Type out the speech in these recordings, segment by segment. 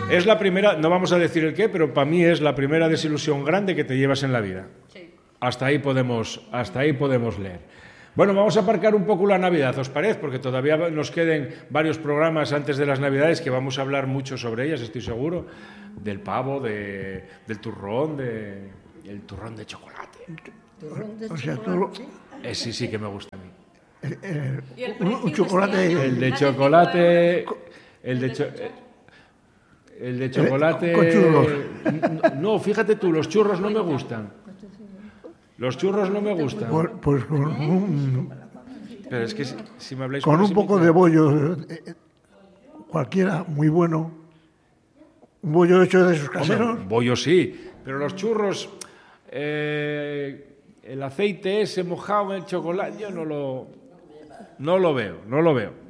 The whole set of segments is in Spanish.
Es la primera, no vamos a decir el qué, pero para mí es la primera desilusión grande que te llevas en la vida. Sí. Hasta ahí podemos leer. Bueno, vamos a aparcar un poco la Navidad, ¿os parece? Porque todavía nos queden varios programas antes de las Navidades que vamos a hablar mucho sobre ellas, estoy seguro. Del pavo, del turrón, el turrón de chocolate. O sea, todo Sí que me gusta a mí. un chocolate. El de chocolate... El de chocolate... Con churros. No, fíjate tú, los churros no me gustan. Los churros no me gustan. Pues con un, Pero es que si me habláis... con un poco de bollo, cualquiera, muy bueno. Un bollo hecho de esos caseros. Hombre, bollo sí, pero los churros, el aceite ese mojado en el chocolate, yo no lo veo.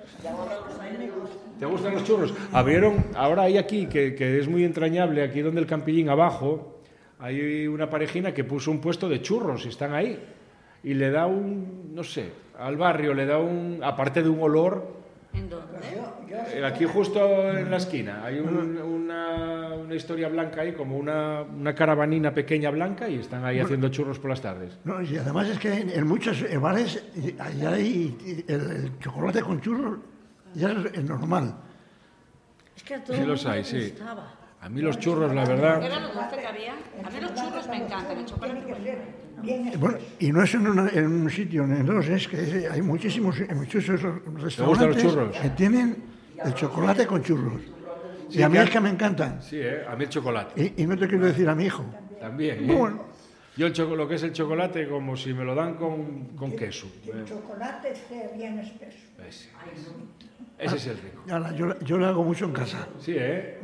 ¿Te gustan los churros? Abrieron, ahora hay aquí, que es muy entrañable, aquí donde el Campillín abajo, hay una parejina que puso un puesto de churros y están ahí. Y le da no sé, al barrio le da aparte de un olor... ¿En dónde? Aquí justo en la esquina hay una historia blanca ahí, como una caravanina pequeña blanca, y están ahí haciendo churros por las tardes. No, y además es que en muchos bares allá hay el chocolate con churros, ya es normal. Es que a todo Sí el los mundo hay, le sí. gustaba. A mí los churros, la verdad... Era lo dulce que había. A mí los churros me encantan, el chocolate bueno. Bueno, y no es en un sitio, en dos, es que hay muchísimos restaurantes gustan los churros? que tienen el chocolate con churros. Sí, y a mí que- es que me encantan. Sí, a mí el chocolate. Y no te quiero decir a mi hijo. También. Bueno. Yo lo que es el chocolate, como si me lo dan con queso. El chocolate esté bien espeso. Ese es el rico. Ahora, yo lo hago mucho en casa. Sí, ¿eh?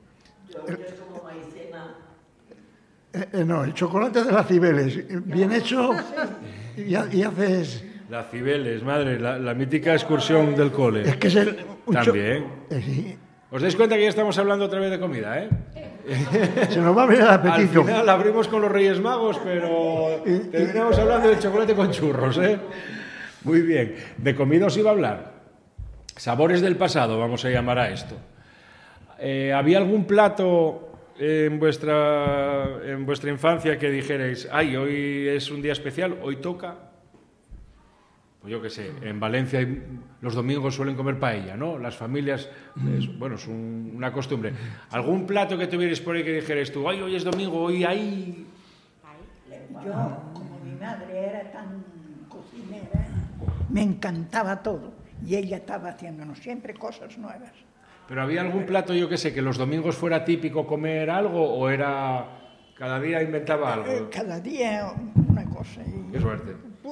No, el chocolate de las Cibeles, bien hecho, y haces... La Cibeles, madre, la mítica excursión del cole. Es que es También. sí, ¿Os dais cuenta que ya estamos hablando otra vez de comida, eh? se nos va a ver el Al apetito. final abrimos con los Reyes Magos, pero terminamos hablando del chocolate con churros, ¿eh? Muy bien. De comida os iba a hablar. Sabores del pasado, vamos a llamar a esto. ¿Había algún plato en vuestra infancia que dijerais, ay, hoy es un día especial, hoy toca? Pues yo qué sé, en Valencia los domingos suelen comer paella, ¿no? Las familias, es una costumbre. ¿Algún plato que tuvierais por ahí que dijerais tú, ay, hoy es domingo, hoy hay... Yo, como mi madre era tan cocinera, me encantaba todo. Y ella estaba haciéndonos siempre cosas nuevas. ¿Pero había algún plato, yo qué sé, que los domingos fuera típico comer algo o era... cada día inventaba algo? Cada día una cosa. Qué suerte.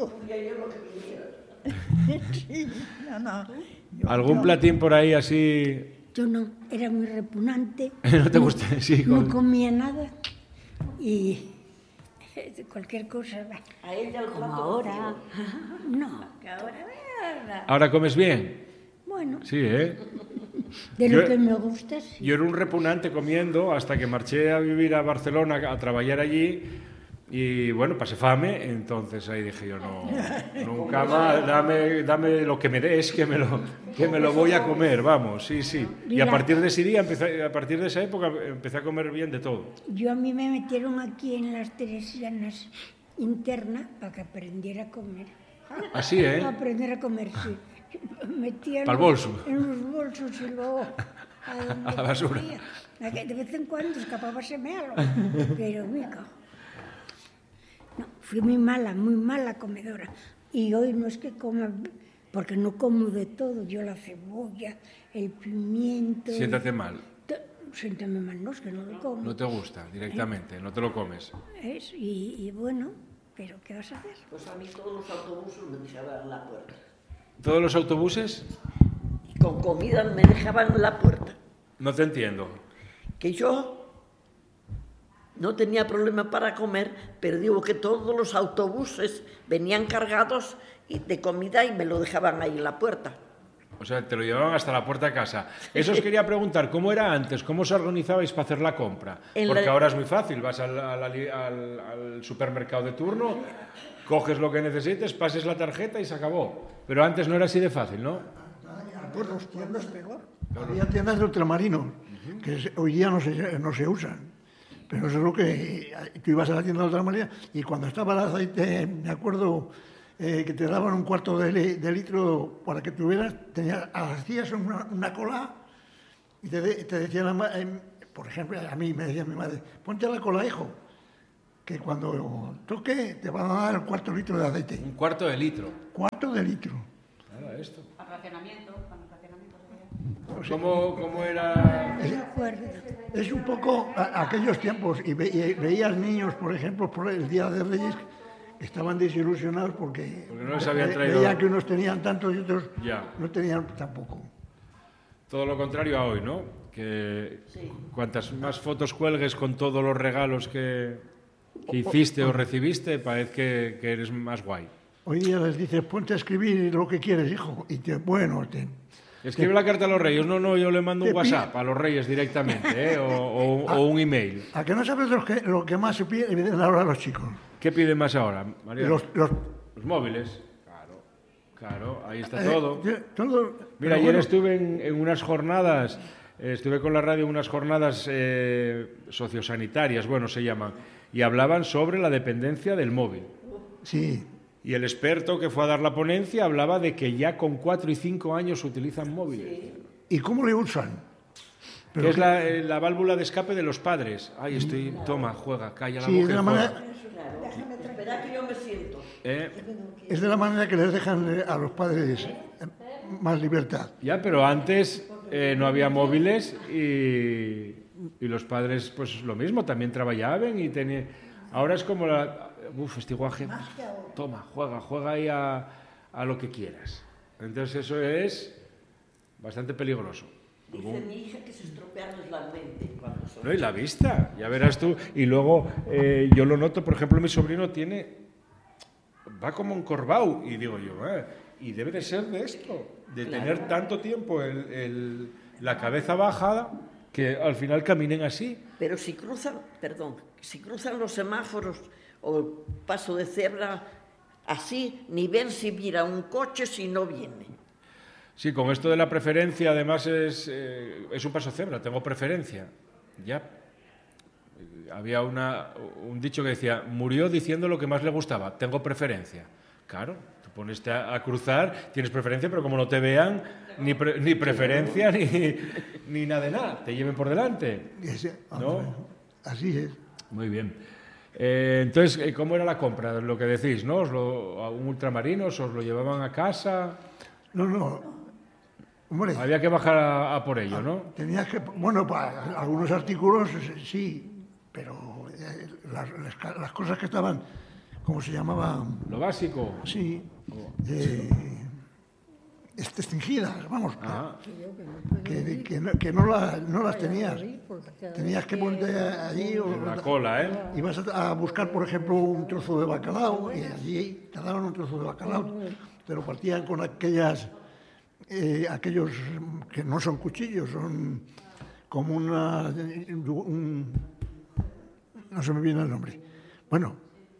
Sí, no. ¿Algún platín por ahí así? Yo no, era muy repugnante. ¿No te gusta? Sí, No comía nada y cualquier cosa. A ella el Como plato ahora. No, ¿Ahora comes bien? bueno, Sí, ¿eh? de lo Yo- que me gusta, sí. Yo era un repugnante comiendo hasta que marché a vivir a Barcelona a trabajar allí y, bueno, pasé fame, entonces ahí dije yo, no, nunca más, dame lo que me des, que me lo voy a comer, vamos, sí. Y a Mira. partir de ese día, a partir de esa época, empecé a comer bien de todo. Yo a mí me metieron aquí en las Teresianas interna para que aprendiera a comer. Así, ¿eh? Aprender a comer, sí. Metía Pa'l bolso. en los bolsos y luego A la basura. podía. De vez en cuando escapábaseme algo, pero me cago. No, fui muy mala comedora. Y hoy no es que coma, porque no como de todo. Yo la cebolla, el pimiento... Siéntate mal, Siéntame mal, no, es que no lo como. no te gusta directamente, no te lo comes. Y bueno, pero ¿qué vas a hacer? Pues a mí todos los autobuses me dejaban en la puerta. ¿Todos los autobuses? Y con comida me dejaban en la puerta. No te entiendo. Que yo no tenía problema para comer, pero digo que todos los autobuses venían cargados de comida y me lo dejaban ahí en la puerta. O sea, te lo llevaban hasta la puerta de casa. Eso os quería preguntar, ¿cómo era antes? ¿Cómo os organizabais para hacer la compra? Porque ahora es muy fácil, vas al supermercado de turno, coges lo que necesites, pases la tarjeta y se acabó. Pero antes no era así de fácil, ¿no? Por los pueblos peor. Había tiendas de ultramarinos. que hoy día no se usan. Pero eso es lo que tú ibas a la tienda de otra manera y cuando estaba el aceite, me acuerdo que te daban un cuarto de litro para que tuvieras, hacías una cola y te decía por ejemplo, a mí me decía mi madre, ponte la cola, hijo, que cuando toque te van a dar el cuarto litro de aceite. Un cuarto de litro. Cuarto de litro. Nada, esto. Al racionamiento, cuando el racionamiento se veía. ¿Cómo era? Me acuerdo. Es un poco aquellos tiempos y veías niños, por ejemplo, por el Día de Reyes, que estaban desilusionados porque no les habían traído. Veían que unos tenían tanto y otros Ya. no tenían tampoco. Todo lo contrario a hoy, ¿no? Que cuantas más fotos cuelgues con todos los regalos que hiciste o recibiste, parece que eres más guay. Hoy día les dices, ponte a escribir lo que quieres, hijo, y Escribe la carta a los reyes. No, yo le mando un te WhatsApp a los reyes directamente, o un email. ¿A que no sabes lo que más se piden ahora los chicos? ¿Qué piden más ahora, María? Los móviles. Claro, ahí está todo. Todo. Mira, ayer estuve en unas jornadas, estuve con la radio en unas jornadas sociosanitarias, bueno, se llaman, y hablaban sobre la dependencia del móvil. Sí. Y el experto que fue a dar la ponencia hablaba de que ya con 4 y 5 años utilizan móviles. ¿Y cómo le usan? Que es la válvula de escape de los padres. Ay, toma, juega, calla la boca. Sí, de la manera, Espera que yo me siento. es de la manera que les dejan a los padres más libertad. Ya, pero antes no había móviles y los padres, pues lo mismo, también trabajaban y tenían... Ahora es como este guaje, toma, juega ahí a lo que quieras. Entonces eso es bastante peligroso. Dice mi hija que se estropean la mente. No, y la vista, ya verás tú. Y luego yo lo noto, por ejemplo, mi sobrino va como encorvado y digo yo, y debe de ser de esto, de tener tanto tiempo la cabeza bajada que al final caminen así. Pero si cruzan los semáforos o el paso de cebra así, ni ven si mira un coche si no viene. Sí, con esto de la preferencia, además es un paso cebra, tengo preferencia. Ya había un dicho que decía, murió diciendo lo que más le gustaba, tengo preferencia. Claro, tú pones a cruzar, tienes preferencia, pero como no te vean, ni preferencia ni nada de nada, te lleven por delante. ¿No? Así es. Muy bien. Entonces, ¿cómo era la compra? Lo que decís, ¿no? ¿A un ultramarino os lo llevaban a casa? No. Hombre, había que bajar a por ello, ¿no? Tenías que... Bueno, para algunos artículos sí, pero las cosas que estaban, ¿cómo se llamaban? ¿Lo básico? Sí. Extinguidas, vamos. Que no las tenías. Tenías que ponerte allí... En la cola, ¿eh? Ibas a buscar, por ejemplo, un trozo de bacalao y allí te daban un trozo de bacalao. Te lo partían con aquellos que no son cuchillos, son como no se me viene el nombre. Bueno,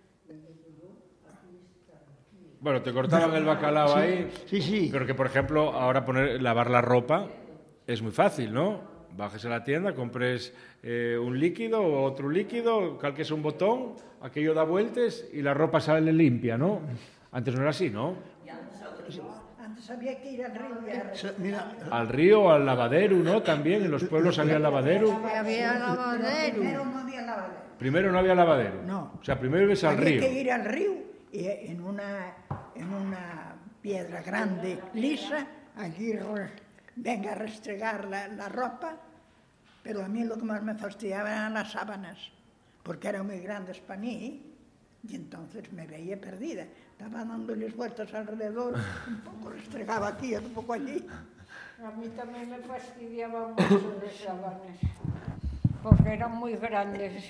te cortaban el bacalao ahí. Sí. Pero que, por ejemplo, ahora lavar la ropa es muy fácil, ¿no? Bajes a la tienda, compres un líquido o otro líquido, calques un botón, aquello da vueltas y la ropa sale limpia, ¿no? Antes no era así, ¿no? Antes había que ir al río. Al río, al lavadero, ¿no? También en los pueblos había lavadero. Había lavadero. Primero no había lavadero. Primero no había lavadero. No. O sea, primero ibas al río. Había que ir al río y en una piedra grande, lisa, allí venga a restregar la ropa, pero a mí lo que más me fastidiaba eran las sábanas, porque eran muy grandes para mí y entonces me veía perdida. Estaba dándoles vueltas alrededor, un poco restregaba aquí, un poco allí. A mí también me fastidiaban mucho las sábanas, porque eran muy grandes.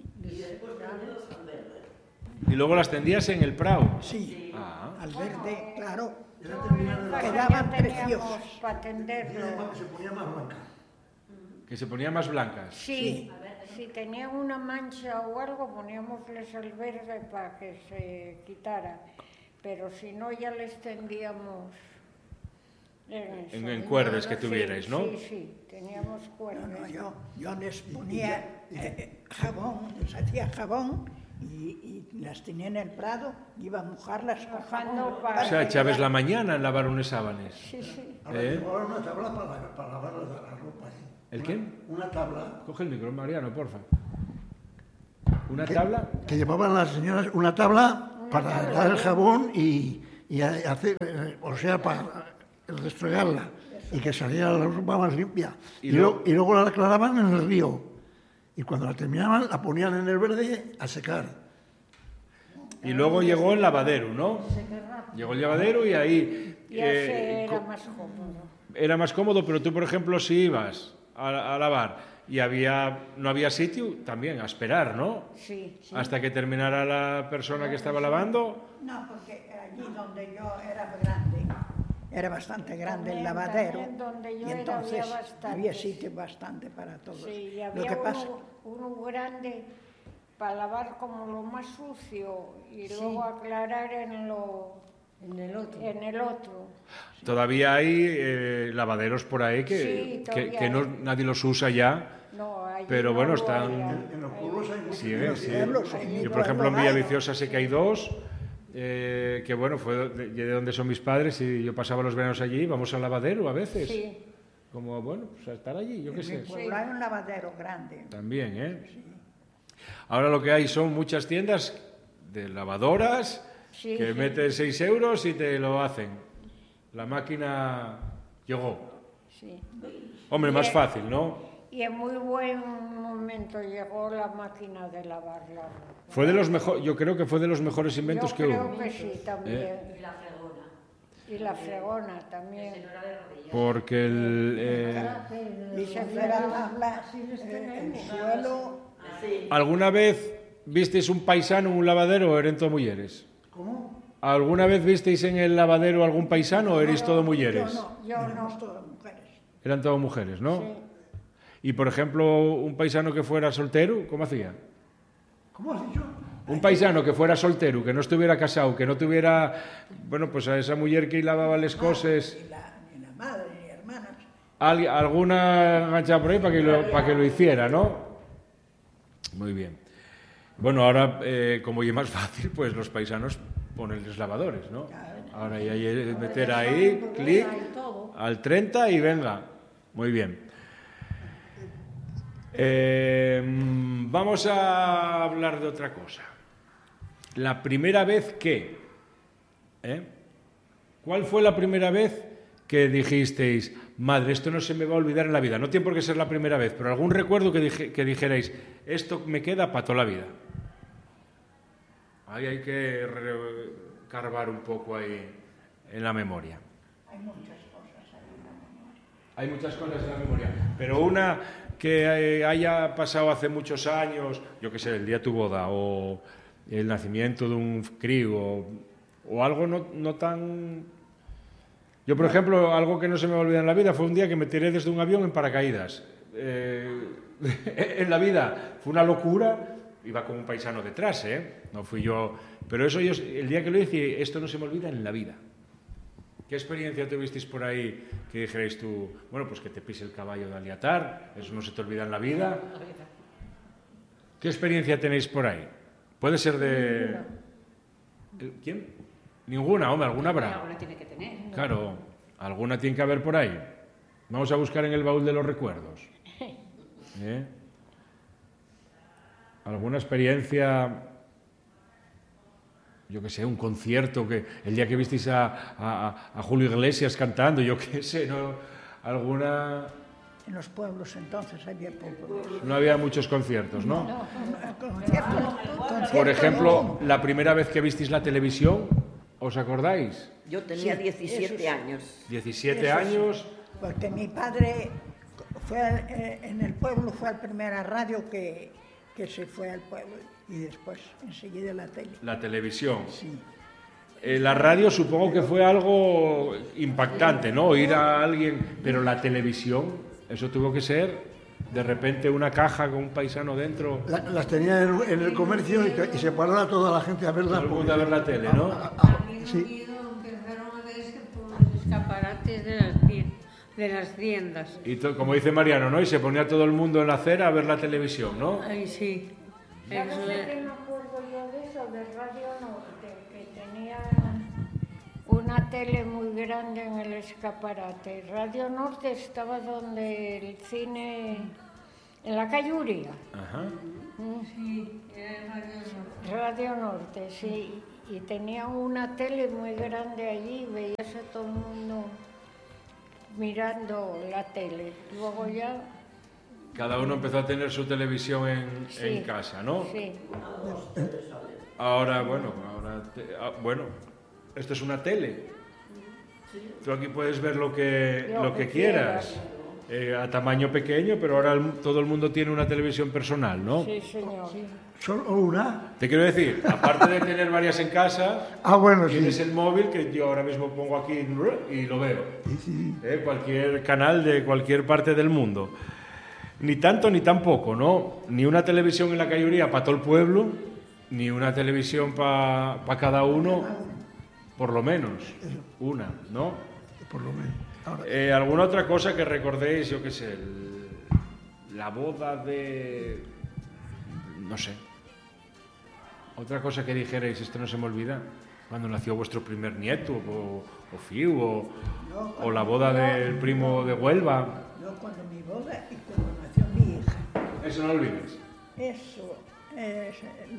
Y luego las tendías en el prado. Sí, al verde, claro. Quedaban Quedaban preciosos. para tenderlo. Se ponía más blanca. Que se ponían más blancas. Sí, si tenían una mancha o algo, poníamosles el verde para que se quitara. Pero si no, ya les tendíamos en cuerdes que tuvierais, ¿no? Sí, sí, teníamos cuerdas. No, yo les ponía jabón, les hacía jabón y las tenía en el prado, iba a mojarlas con jabón. O sea, echabas la mañana en lavar unos sábanes. Sí, sí. Ahora llevaban una tabla para lavar la ropa. ¿El qué? Una tabla. Coge el micro, Mariano, porfa. ¿Una tabla? Que llevaban las señoras una tabla para dar el jabón y hacer, o sea, para restregarla y que saliera la ropa más limpia. Y luego la aclaraban en el río. Y cuando la terminaban, la ponían en el verde a secar. Y luego llegó el lavadero, ¿no? Llegó el lavadero y ahí... Ya se era más cómodo. Era más cómodo, pero tú, por ejemplo, si ibas a lavar y no había sitio, también a esperar, ¿no? Sí, sí. Hasta que terminara la persona que estaba lavando. No, porque allí donde yo era grande, era bastante grande el lavadero, También donde yo y era entonces había bastante. había sitio bastante para todos. Sí, y Lo había que pasa, uno grande para lavar como lo más sucio y luego aclarar en el otro. Todavía hay lavaderos por ahí Sí, que nadie los usa ya. No, allí Pero no bueno, lo están... había. En los pueblos hay muchos. Sí, sí. pueblos, en Yo, mi por ejemplo, en pueblo hay. Villaviciosa sé que hay dos, que bueno, fue de donde son mis padres y yo pasaba los veranos allí, vamos al lavadero a veces. Sí. Como, bueno, pues a estar allí, yo qué sé. en mi pueblo hay un lavadero grande. También, ¿eh? Ahora lo que hay son muchas tiendas de lavadoras Sí, que sí. metes 6 euros y te lo hacen. La máquina llegó. Sí. Hombre, más fácil, ¿no? Y en muy buen momento llegó la máquina de lavar la ropa. Fue de los yo creo que fue de los mejores inventos Yo que creo hubo. que sí, también. Y la fregona. Y la fregona también. Porque Y se fue la tabla, el suelo. ¿alguna vez visteis un paisano en un lavadero o eran todos mujeres? ¿Cómo? ¿Alguna vez visteis en el lavadero algún paisano o erais todos mujeres? Yo no. Éramos todas mujeres. Eran todas mujeres, ¿no? Sí. Y, por ejemplo, un paisano que fuera soltero, ¿cómo hacía? ¿Cómo has dicho? Un paisano que fuera soltero, que no estuviera casado, que no tuviera, bueno, pues a esa mujer que lavaba las cosas, Ni la madre, ni hermanas. alguna enganchada por ahí para que lo hiciera, ¿no? Muy bien. Bueno, ahora, como ya es más fácil, pues los paisanos ponen los lavadores, ¿no? Ahora ya hay que meter ahí, clic, al 30 y venga. Muy bien. Vamos a hablar de otra cosa. La primera vez que... ¿Cuál fue la primera vez que dijisteis, madre, esto no se me va a olvidar en la vida? No tiene por qué ser la primera vez, pero algún recuerdo que dijerais, esto me queda para toda la vida. Ahí hay que carbar un poco ahí en la memoria. Hay muchas cosas ahí en la memoria. Hay muchas cosas en la memoria, pero una que haya pasado hace muchos años, yo qué sé, el día de tu boda o el nacimiento de un crío o algo no tan... Yo, por ejemplo, algo que no se me va a olvidar en la vida fue un día que me tiré desde un avión en paracaídas. En la vida fue una locura, iba con un paisano detrás, no fui yo, pero eso el día que lo hice, esto no se me olvida en la vida. ¿Qué experiencia tuvisteis por ahí que dijerais tú, bueno, pues que te pise el caballo de Aliatar, eso no se te olvida en la vida? ¿Qué experiencia tenéis por ahí? Puede ser de... ¿Quién? Ninguna, hombre, alguna habrá. Alguna tiene que tener. Claro, alguna tiene que haber por ahí. Vamos a buscar en el baúl de los recuerdos. ¿Alguna experiencia... Yo qué sé, un concierto, que el día que visteis a Julio Iglesias cantando, yo qué sé, ¿no? Alguna... En los pueblos entonces había poco. No había muchos conciertos, ¿no? Conciertos. Por ejemplo, la primera vez que visteis la televisión, ¿os acordáis? Yo tenía 17 años. 17 años. Porque mi padre fue en el pueblo, fue la primera radio que se fue al pueblo y después enseguida la tele. La televisión. Sí. La radio supongo que fue algo impactante, ¿no? Oír a alguien, pero la televisión, eso tuvo que ser de repente una caja con un paisano dentro. Las tenía en el comercio y se paraba toda la gente a verla. Todo el mundo a ver la tele, ¿no? Sí. Empezaron a ver por los escaparates de las de las tiendas. Y como dice Mariano, ¿no? Y se ponía todo el mundo en la acera a ver la televisión, ¿no? Ay, sí. ¿Sabes Eso de es. qué me acuerdo yo de eso? De Radio Norte, que tenía una tele muy grande en el escaparate. Radio Norte estaba donde el cine, en la calle Uría. Ajá. Sí, era Radio Norte. Radio Norte, sí. Y tenía una tele muy grande allí, veías a todo el mundo mirando la tele. Luego ya, Cada uno empezó a tener su televisión sí, en casa, ¿no? Sí. Ahora, bueno, esto es una tele. Tú aquí puedes ver lo que quieras. A tamaño pequeño, pero ahora todo el mundo tiene una televisión personal, ¿no? Sí, señor. ¿Solo una? Te quiero decir, aparte de tener varias en casa, Bueno, sí. tienes el móvil que yo ahora mismo pongo aquí y lo veo. Sí. Cualquier canal de cualquier parte del mundo. Ni tanto ni tampoco, ¿no? Ni una televisión en la calle Uría para todo el pueblo, ni una televisión para cada uno, por lo menos. Una, ¿no? Por lo menos. Ahora, ¿Alguna otra cosa que recordéis, yo qué sé, la boda de... no sé. Otra cosa que dijerais, esto no se me olvida, cuando nació vuestro primer nieto, o Fiu, o la boda del primo de Huelva. Yo cuando mi boda y cuando nació mi hija. Eso no olvides. Eso es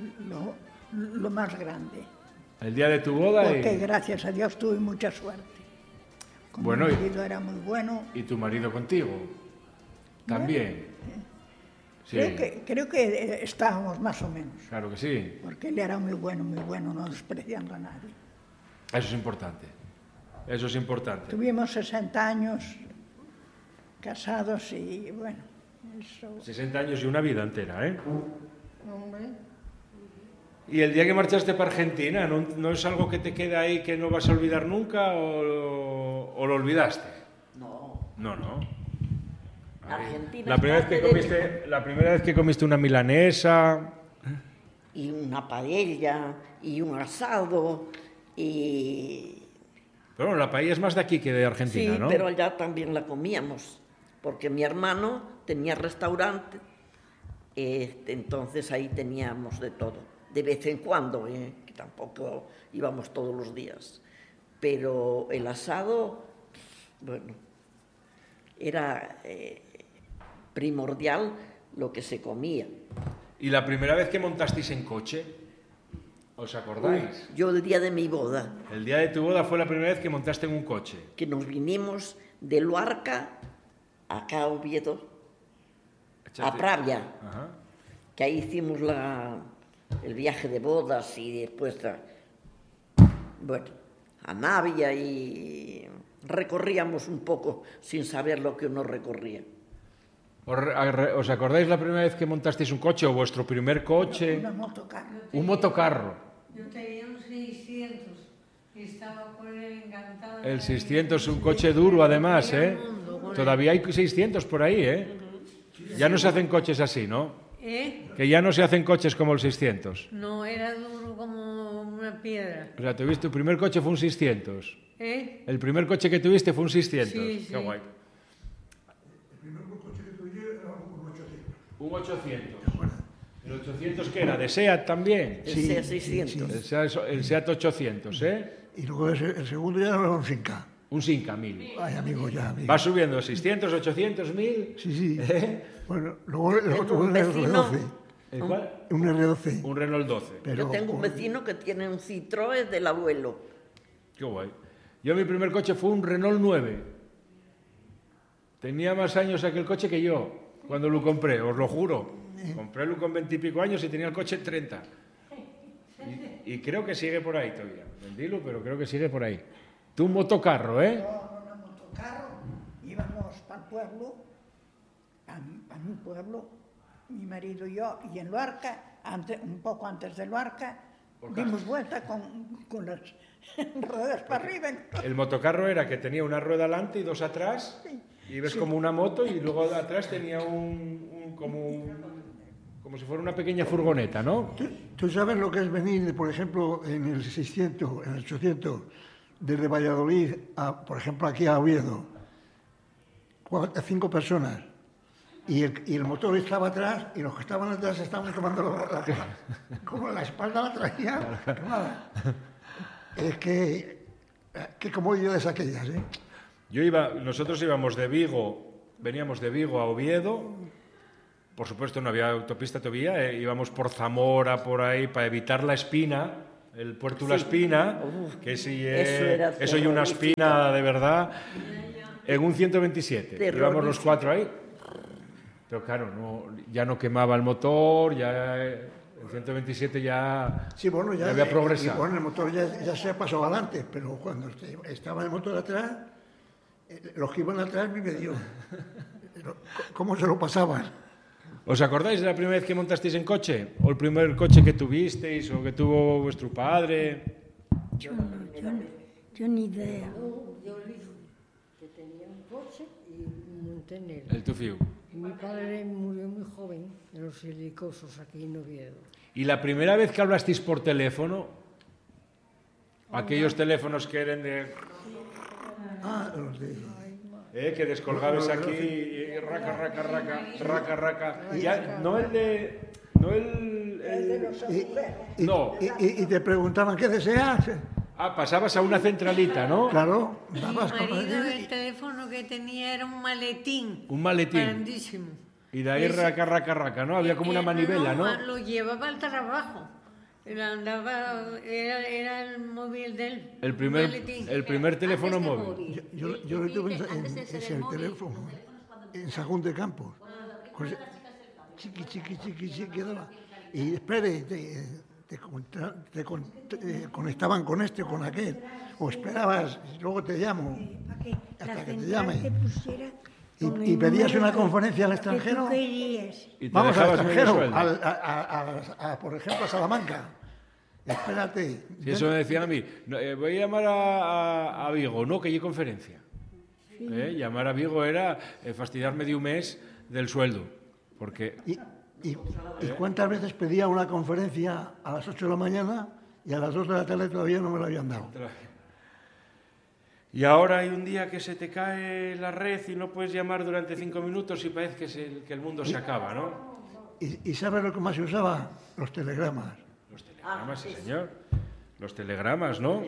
lo más grande. El día de tu boda Porque gracias a Dios tuve mucha suerte. Como Bueno, mi marido era muy bueno. y tu marido contigo. También. Sí, Creo que estábamos más o menos. claro que sí. Porque él era muy bueno, no despreciando a nadie. Eso es importante. Eso es importante. Tuvimos 60 años casados y bueno, eso... 60 años y una vida entera, ¿eh? Hombre. ¿Y el día que marchaste para Argentina, no es algo que te queda ahí que no vas a olvidar nunca o lo olvidaste? No. No. Argentina La primera vez que comiste una milanesa. Y una paella, y un asado, y... Pero bueno, la paella es más de aquí que de Argentina, sí, ¿no? pero allá también la comíamos, porque mi hermano tenía restaurante, entonces ahí teníamos de todo. De vez en cuando, que tampoco íbamos todos los días. Pero el asado, bueno, era primordial lo que se comía. ¿Y la primera vez que montasteis en coche? ¿Os acordáis? Yo el día de mi boda, El día de tu boda fue la primera vez que montaste en un coche. que nos vinimos de Luarca acá a Oviedo, a Pravia, Ajá. que ahí hicimos el viaje de bodas y después, bueno, a Navia y recorríamos un poco sin saber lo que uno recorría. ¿Os acordáis la primera vez que montasteis un coche o vuestro primer coche? Una motocarro. Un motocarro. Yo tenía un 600 y estaba con él encantada. El 600, un coche duro además, ¿eh? Todavía hay 600 por ahí, ¿eh? Ya no se hacen coches así, ¿no? Que ya no se hacen coches como el 600. No, era duro como una piedra. O sea, tu primer coche fue un 600. ¿Eh? El primer coche que tuviste fue un 600. Sí, Qué sí. guay. el primer coche que tuve era un 800. Un 800. ¿El 800 qué era? ¿De SEAT también? El Sí, SEA 600. El SEAT 800, ¿eh? Y luego el segundo ya era un 5K. Un 5000. Ay, amigo, ya, amigo. Va subiendo 600, 800, 1000. Sí. ¿Eh? Bueno, luego el otro un un vecino. R12. ¿El cuál? Un R12. Un Renault 12. Pero Yo tengo un vecino que tiene un Citroën del abuelo. Qué guay. Yo mi primer coche fue un Renault 9. Tenía más años aquel coche que yo, cuando lo compré, os lo juro. Compré con 20 y pico años y tenía el coche en 30. Y creo que sigue por ahí todavía. Vendílo, pero creo que sigue por ahí. Tú un motocarro, ¿eh? Con una motocarro íbamos para el pueblo, a mi pueblo, mi marido y yo, y en Luarca, un poco antes de Luarca, dimos vuelta con las ruedas para arriba. El motocarro era que tenía una rueda delante y dos atrás, y ves como una moto, y luego atrás tenía como si fuera una pequeña furgoneta, ¿no? ¿Tú sabes lo que es venir, por ejemplo, en el 600, en el 800, desde Valladolid, por ejemplo, aquí a Oviedo? 5 personas. Y el motor estaba atrás y los que estaban atrás estaban tomando como la espalda la traían quemada. Es que comodidades aquellas, ¿eh? Nosotros íbamos de Vigo, veníamos de Vigo a Oviedo. Por supuesto no había autopista todavía, íbamos por Zamora, por ahí, para evitar la Espina, el Puerto La Espina, que sí eso y una espina de verdad, en un 127. Íbamos los 4 ahí. Pero claro, ya no quemaba el motor, ya el 127 ya, sí, bueno, ya había progresado. Y bueno, el motor ya se pasó adelante, pero cuando estaba el motor atrás, los que iban atrás me dio. ¿Cómo se lo pasaban? ¿Os acordáis de la primera vez que montasteis en coche? ¿O el primer coche que tuvisteis o que tuvo vuestro padre? Yo ni idea. Yo que tenía un coche y monté en él. El tufiu. Mi padre murió muy joven en los Helicosos aquí en Oviedo. ¿Y la primera vez que hablasteis por teléfono? Aquellos teléfonos que eran de... Los de... que descolgabas aquí y raca. Ya, no el de... No el no. Y te preguntaban qué deseas. Pasabas a una centralita, ¿no? Claro. Mi marido, el teléfono que tenía era un maletín. Un maletín. Grandísimo. Y de ahí raca, ¿no? Había como una manivela, ¿no? Lo llevaba al trabajo. Era el móvil de él. El primer teléfono móvil. Yo lo tuve en el teléfono, en Sajón de Campos. Chiqui, quedaba. Y espere, te conectaban con este o con aquel. O esperabas, y luego te llamo. Hasta que te llame. Y pedías una conferencia al extranjero. Vamos al extranjero, por ejemplo, a Salamanca. Espérate. Si eso me decían a mí, voy a llamar a Vigo, no, que hay conferencia. Sí. Llamar a Vigo era fastidiarme de un mes del sueldo. Porque... ¿Y cuántas veces pedía una conferencia a las 8 de la mañana y a las 2 de la tarde todavía no me lo habían dado? Y ahora hay un día que se te cae la red y no puedes llamar durante 5 minutos y parece que el mundo se acaba, ¿no? ¿Y sabes lo que más se usaba? Los telegramas. Los telegramas, sí, señor. Los telegramas, ¿no?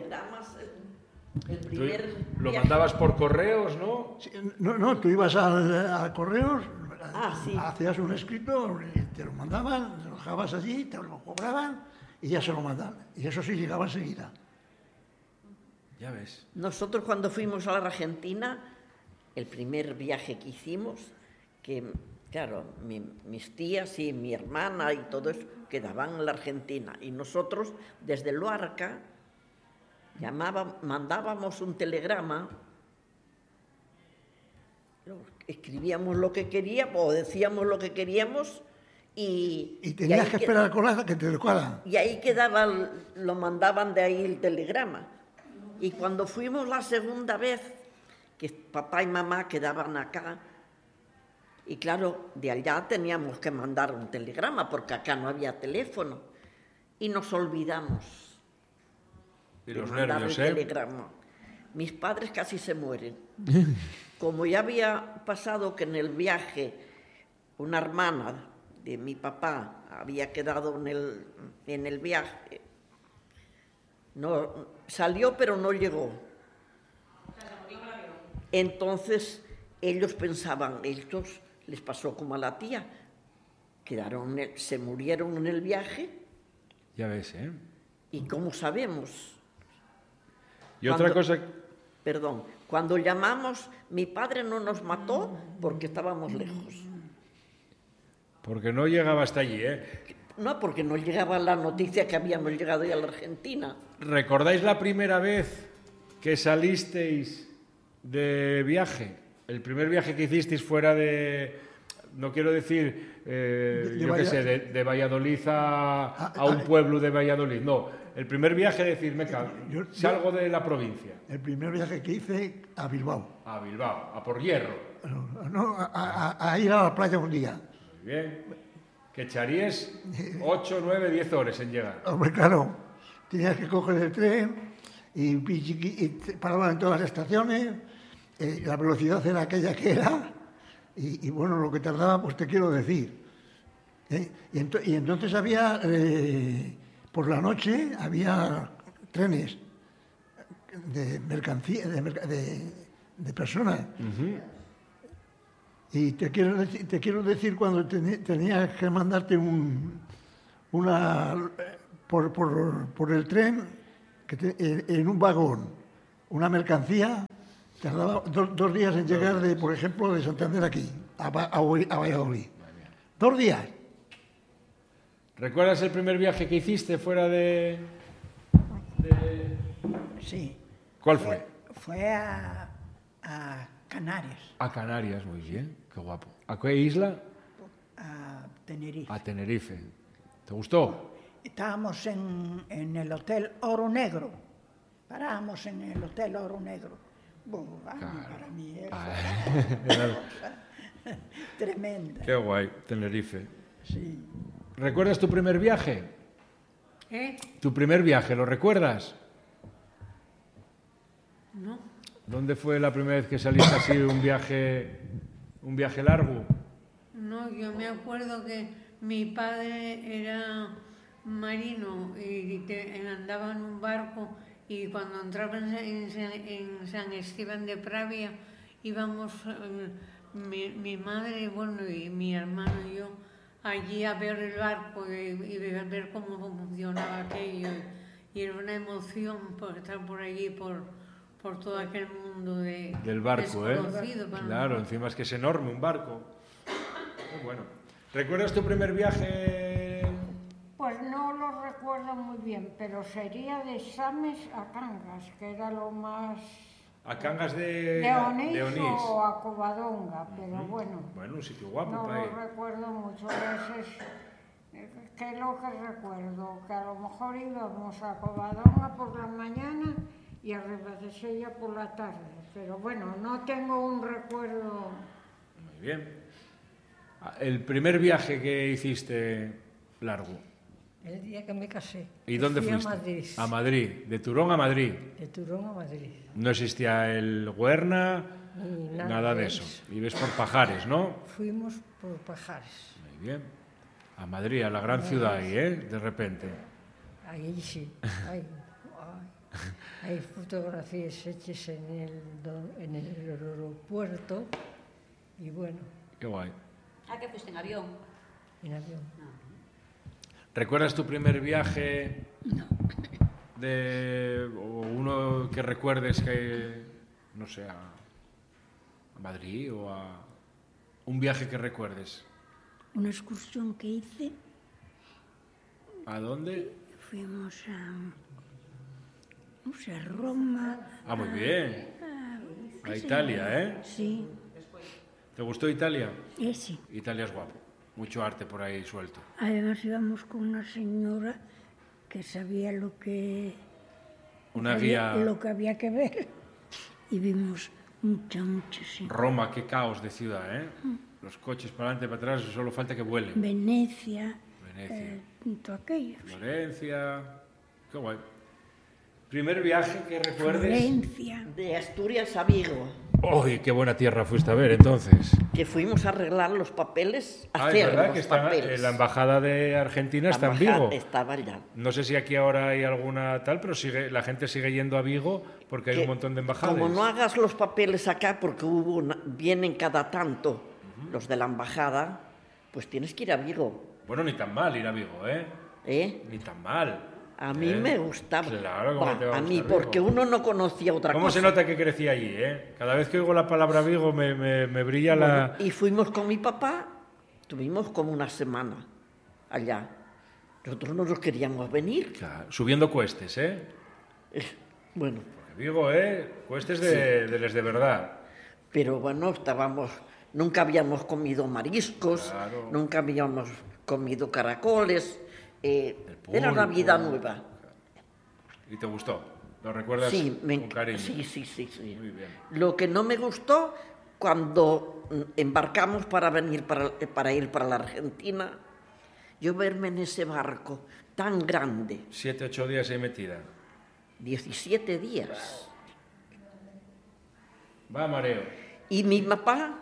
Lo mandabas por correos, ¿no? Sí, no, tú ibas a correos, sí. Hacías un escrito, te lo mandaban, lo dejabas allí, te lo cobraban y ya se lo mandaban. Y eso sí llegaba enseguida. Ya ves. Nosotros cuando fuimos a la Argentina, el primer viaje que hicimos, que claro, mis tías y mi hermana y todo eso quedaban en la Argentina. Y nosotros desde Luarca mandábamos un telegrama, escribíamos lo que queríamos o decíamos lo que queríamos y tenías que esperar a que te tocara. Y ahí quedaba, lo mandaban de ahí el telegrama. Y cuando fuimos la segunda vez, que papá y mamá quedaban acá, y claro, de allá teníamos que mandar un telegrama, porque acá no había teléfono, y nos olvidamos de los mandar nervios, el telegrama. Mis padres casi se mueren. Como ya había pasado que en el viaje una hermana de mi papá había quedado en el viaje, no, salió pero no llegó. Entonces ellos pensaban, estos les pasó como a la tía, se murieron en el viaje. Ya ves, ¿eh? ¿Y cómo sabemos? Y otra cosa... Perdón, cuando llamamos, mi padre no nos mató porque estábamos lejos. Porque no llegaba hasta allí, ¿eh? No, porque no llegaba la noticia que habíamos llegado ya a la Argentina. ¿Recordáis la primera vez que salisteis de viaje? El primer viaje que hicisteis fuera de... No quiero decir, de Valladolid a un pueblo de Valladolid. No, el primer viaje de decir, salgo de la provincia. El primer viaje que hice a Bilbao. A Bilbao, a por hierro. No, a ir a la playa un día. Muy bien. Que echarías 8, 9, 10 horas en llegar. Hombre, claro. Tenías que coger el tren y paraban en todas las estaciones la velocidad era aquella que era, y bueno, lo que tardaba, pues te quiero decir. Y entonces había, por la noche, había trenes de mercancía, de personas. Y te quiero decir cuando tenías que mandarte por el tren, en un vagón, una mercancía, tardaba 2 días en llegar, por ejemplo, de Santander aquí, a Valladolid. 2 días. ¿Recuerdas el primer viaje que hiciste fuera de...? Sí. ¿Cuál fue? Fue a Canarias, A Canarias, muy bien, qué guapo. ¿A qué isla? a Tenerife. A Tenerife. ¿Te gustó? Estábamos en el Hotel Oro Negro. Parábamos en el Hotel Oro Negro. Bueno, para mí eso Era- tremenda. Qué guay, Tenerife. Sí. ¿Recuerdas tu primer viaje? ¿Eh? ¿Tu primer viaje, lo recuerdas? No. ¿Dónde fue la primera vez que saliste así un viaje largo? No, yo me acuerdo que mi padre era marino y andaba en un barco, y cuando entraba en San Esteban de Pravia íbamos mi madre, bueno, y mi hermano y yo allí a ver el barco y ver cómo funcionaba aquello, y era una emoción por estar por allí, por todo aquel mundo del barco, desconocido para Claro, nosotros. encima es que es enorme un barco. Muy bueno. ¿Recuerdas tu primer viaje? Pues no lo recuerdo muy bien, pero sería de Sames a Cangas, que era lo más... A Cangas de Onís o a Covadonga, pero bueno, Bueno, un sitio guapo no para ir. lo recuerdo mucho. ¿Qué es lo que recuerdo? Que a lo mejor íbamos a Covadonga por la mañana y a Ribadesella por la tarde, pero bueno, no tengo un recuerdo. Muy bien. El primer viaje que hiciste largo. El día que me casé. ¿Y dónde Fui fuiste? A Madrid. A Madrid. De Turón a Madrid. De Turón a Madrid. No existía el Huerna, Ni nada de eso. Vives por Pajares, ¿no? Fuimos por Pajares. Muy bien. A Madrid, a la gran ciudad ahí, ¿eh? De repente. Ahí sí. Hay fotografías hechas en el aeropuerto y bueno, Qué guay. ¿A qué fuiste en avión? en avión. ¿Recuerdas tu primer viaje? No. O uno que recuerdes que, no sé, a Madrid o a... Un viaje que recuerdes. Una excursión que hice, ¿A dónde? fuimos no sé, a Roma. Ah, muy bien. A ¿qué se Italia, llama? ¿eh? Sí, ¿Te gustó Italia? sí. Italia es guapo. Mucho arte por ahí suelto. Además íbamos con una señora que sabía lo que Una guía... lo que había que ver y vimos mucho, sí. Roma, qué caos de ciudad, ¿eh? Los coches para adelante y para atrás, solo falta que vuelen. Venecia, Venecia. todo aquello. Florencia... Qué guay. ¿Primer viaje que recuerdes? Florencia. De Asturias a Vigo, ¡Uy, qué buena tierra fuiste a ver entonces! que fuimos a arreglar los papeles, Ah, es hacer verdad los que está, papeles. la embajada de Argentina está en Vigo. Estaba allá. No sé si aquí ahora hay alguna tal, pero la gente sigue yendo a Vigo porque hay Que un montón de embajadas. Como no hagas los papeles acá, porque vienen cada tanto los de la embajada, pues tienes que ir a Vigo, Bueno, ni tan mal ir a Vigo, ¿eh? ¿eh? Ni tan mal. A mí me gustaba. Claro, ¿cómo te va a a mí, gustar porque Vigo? uno no conocía otra ¿Cómo cosa. se nota que crecí allí, eh? Cada vez que oigo la palabra Vigo me brilla la... Y fuimos con mi papá, tuvimos como una semana allá. Nosotros no nos queríamos venir. Claro, subiendo cuestes, ¿eh? Bueno, Porque Vigo, cuestes de les de verdad. pero bueno, nunca habíamos comido mariscos, Claro. nunca habíamos comido caracoles. Era una pulpo. vida nueva. ¿Y te gustó? ¿Lo recuerdas Sí, con cariño? sí. Muy bien. Lo que no me gustó cuando embarcamos para venir para ir para la Argentina, yo verme en ese barco tan grande, 7, 8 días ahí metida. 17 días. Va mareo. Y mi papá,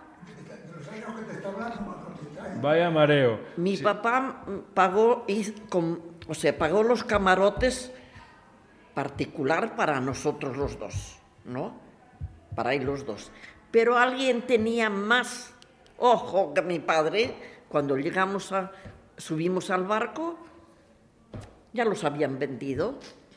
Vaya mareo. mi papá pagó, pagó los camarotes particular para nosotros los dos, ¿no? Para ir los dos. Pero alguien tenía más ojo que mi padre. Cuando subimos al barco, ya los habían vendido.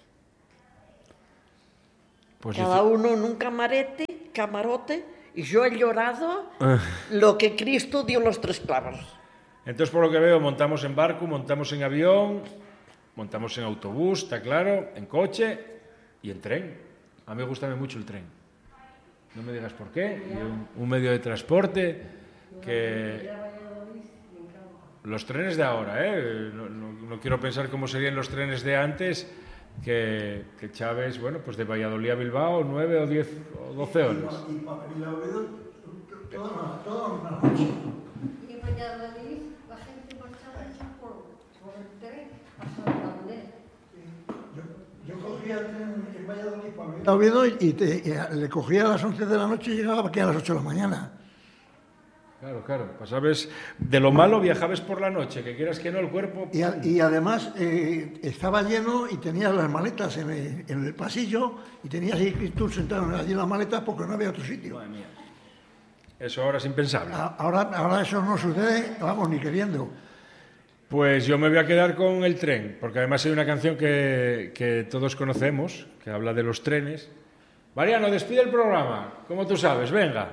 Pues Cada uno en un camarote, y yo he llorado lo que Cristo dio los 3 clavos. Entonces, por lo que veo, montamos en barco, montamos en avión, montamos en autobús, está claro, en coche y en tren. A mí me gusta mucho el tren. No me digas por qué. Y un medio de transporte que... Los trenes de ahora, no quiero pensar cómo serían los trenes de antes, que Chávez, bueno, pues de Valladolid a Bilbao, 9 o 10 o 12 horas. Y la Oviedo, todas las Y en Valladolid la gente marchaba hecha por el tren hasta Santander. Yo cogía el tren en Valladolid para Oviedo y le cogía a las 11 de la noche y llegaba aquí a las 8 de la mañana. Claro, pasabas de lo malo, viajabas por la noche, que quieras que no, el cuerpo... Y además estaba lleno y tenías las maletas en el pasillo y tenías ahí tú sentado allí en las maletas porque no había otro sitio. Madre mía. Eso ahora es impensable. Ahora eso no sucede, vamos, ni queriendo. Pues yo me voy a quedar con el tren, porque además hay una canción que todos conocemos, que habla de los trenes. Mariano, despide el programa, como tú sabes, venga.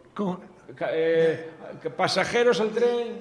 Pasajeros al tren.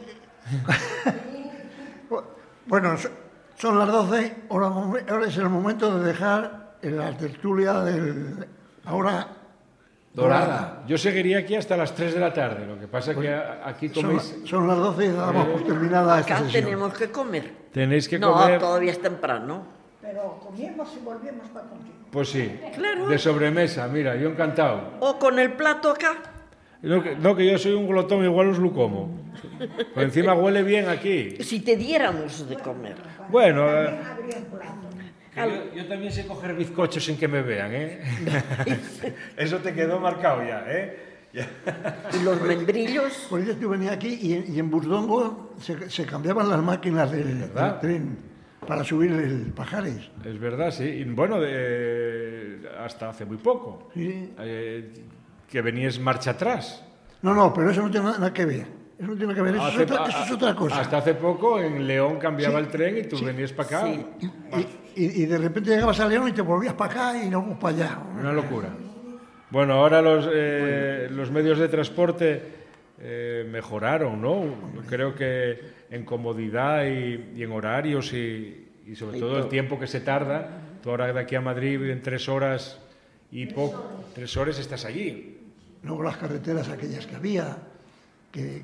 Bueno, son las 12, ahora es el momento de dejar la tertulia ahora dorada. Yo seguiría aquí hasta las 3 de la tarde, lo que pasa es que aquí coméis... Son las 12 y damos por terminada esta Acá sesión. tenemos que comer. Tenéis que no, comer... todavía es temprano. Pero comíamos y volvíamos para contigo. Pues sí, Claro. de sobremesa, mira, yo encantado. O con el plato acá. No, que yo soy un glotón, igual os lo como. Por encima huele bien aquí. Si te diéramos de comer. Bueno, Habría un plato. yo también sé coger bizcochos sin que me vean, ¿eh? Eso te quedó marcado ya, ¿eh? Y los membrillos. Por eso yo venía aquí y en Burdongo se cambiaban las máquinas del tren para subir el Pajares. Es verdad, sí. Y bueno, hasta hace muy poco. Sí. Que venías marcha atrás. No, pero eso no tiene nada que ver. Eso no tiene que ver, eso es otra cosa. Hasta hace poco en León cambiaba el tren y tú venías para acá. Sí. Y de repente llegabas a León y te volvías para acá y luego para allá. Una locura. Bueno, ahora los medios de transporte mejoraron, ¿no? Creo que en comodidad y en horarios y sobre todo el tiempo que se tarda. Tú ahora de aquí a Madrid en 3 horas y poco, 3 horas estás allí. Luego las carreteras aquellas que había, que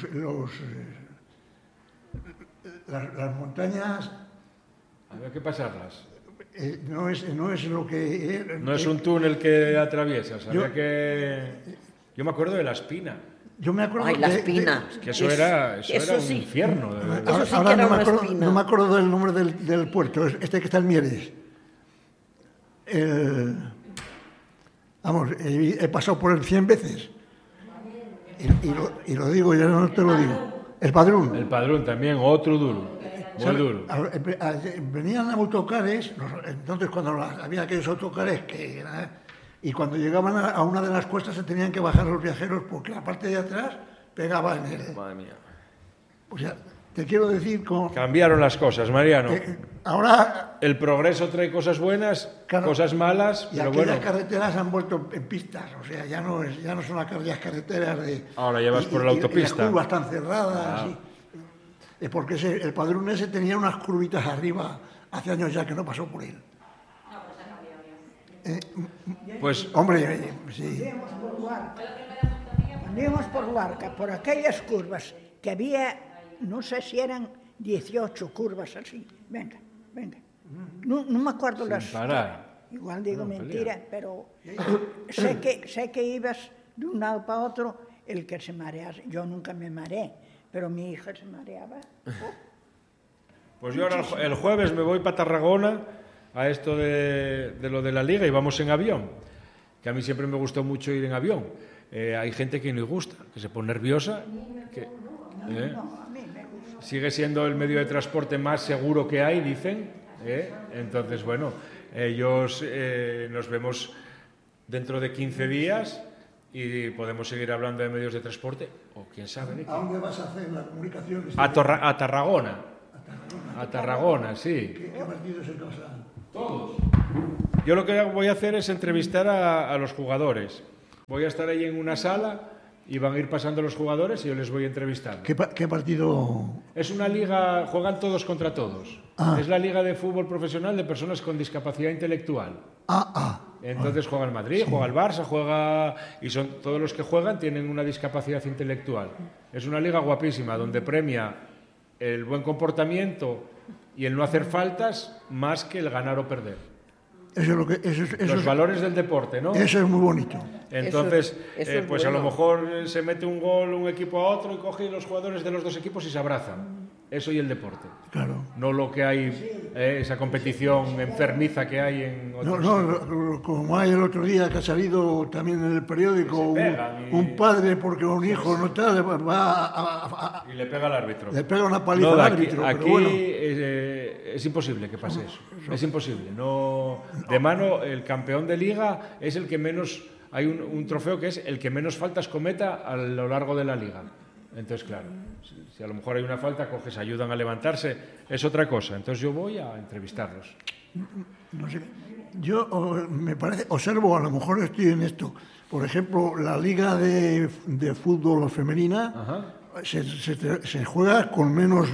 las montañas... Había que pasarlas. No es lo que... No es un túnel que atraviesas. Yo me acuerdo de La Espina. Yo me acuerdo Ay, La Espina. Que eso era un sí. infierno. De verdad. Eso sí Ahora que era no, una espina. no me acuerdo del nombre del puerto, este que está en Mieres. Vamos, he pasado por él 100 veces. Y lo digo, ya no te lo digo. El Padrón. El Padrón también, otro duro. Muy duro. Venían autocares, entonces cuando había aquellos autocares y cuando llegaban a una de las cuestas se tenían que bajar los viajeros porque la parte de atrás pegaba en él. Madre mía. O sea, te quiero decir... Cambiaron las cosas, Mariano. Ahora... El progreso trae cosas buenas, Claro, cosas malas, y pero aquellas bueno. carreteras han vuelto en pistas, o sea, ya no son aquellas carreteras de... Ahora ya vas por la autopista. Y las curvas están cerradas. Porque el Padrón ese tenía unas curvitas arriba, hace años ya que no pasó por él. Pues, Hombre, sí. Andíamos por Luarca, por aquellas curvas, que había, no sé si eran 18 curvas así. Venga. No me acuerdo las... parar. Igual digo mentira, pero sé que ibas de un lado para otro, el que se mareaba. Yo nunca me mareé, pero mi hija se mareaba. Pues yo ahora el jueves me voy para Tarragona a esto de lo de la liga y vamos en avión. que a mí siempre me gustó mucho ir en avión. Hay gente que no le gusta, que se pone nerviosa. Sigue siendo el medio de transporte más seguro que hay, dicen. Entonces, bueno, ellos nos vemos dentro de 15 días y podemos seguir hablando de medios de transporte, o quién sabe de qué. ¿A dónde vas a hacer la comunicación? A Tarragona. A Tarragona, sí. ¿Qué partidos se pasan? Todos. Yo lo que voy a hacer es entrevistar a los jugadores. Voy a estar ahí en una sala y van a ir pasando los jugadores y yo les voy entrevistando. ¿Qué partido? Es una liga, juegan todos contra todos. Es la liga de fútbol profesional de personas con discapacidad intelectual. Entonces juega el Madrid, juega el Barça, y todos los que juegan tienen una discapacidad intelectual. Es una liga guapísima donde premia el buen comportamiento y el no hacer faltas más que el ganar o perder. Los valores del deporte, ¿no? Eso es muy bonito. Entonces, eso es pues bueno. a lo mejor se mete un gol un equipo a otro y coge los jugadores de los dos equipos y se abrazan. Eso y el deporte. Claro. No lo que hay, esa competición enfermiza que hay en otros. No, como hay el otro día que ha salido también en el periódico, un padre porque un hijo no tal, va y le pega al árbitro. Le pega una paliza al árbitro. Aquí pero bueno. Es imposible que pase eso. Es imposible. De mano, el campeón de liga es el que menos... Hay un trofeo que es el que menos faltas cometa a lo largo de la liga. Entonces, claro, si a lo mejor hay una falta, coges, ayudan a levantarse, es otra cosa. Entonces yo voy a entrevistarlos. No sé, yo me parece, observo, a lo mejor estoy en esto, por ejemplo, la liga de fútbol femenina se juega con menos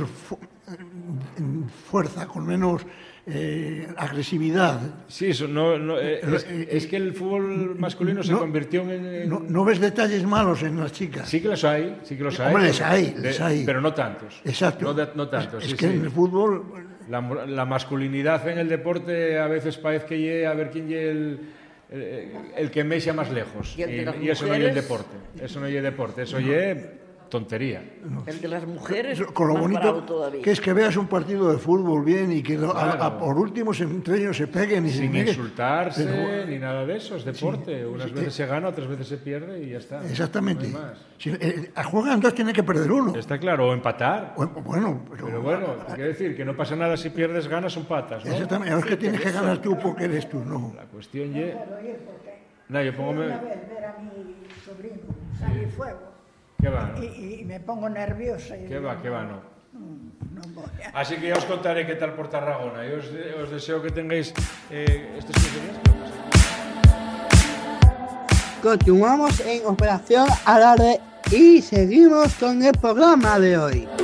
fuerza, con menos agresividad. Sí, eso es que el fútbol masculino se convirtió en... No ves detalles malos en las chicas. Sí que los hay, Hombre, les hay. Pero no tantos. Exacto. No tantos. Es que en el fútbol... La masculinidad en el deporte a veces parece que llegue a ver quién llegue el que me sea más lejos. Y eso no es el deporte. Eso no es el deporte. Eso es tontería. El de las mujeres, con lo más bonito bravo todavía. Que es que veas un partido de fútbol bien y que por último entre ellos se peguen y sin insultarse ni nada de eso, es deporte. Unas veces se gana, otras veces se pierde y ya está. Exactamente. No hay más. Si juegan dos, tiene que perder uno. Está claro, o empatar. Bueno, pero bueno, quiero decir que no pasa nada si pierdes, ganas o empatas, ¿no? Exactamente, no es que tienes que ganar tú porque eres tú, no. La cuestión es... No, yo pongo... Una vez ver a mi sobrino salir fuego. ¿Qué va, no? Y me pongo nerviosa. ¿Qué va, no? No voy a... Así que ya os contaré qué tal por Tarragona. Yo os deseo que tengáis estos 15 días. Continuamos en Operación Alarde y seguimos con el programa de hoy.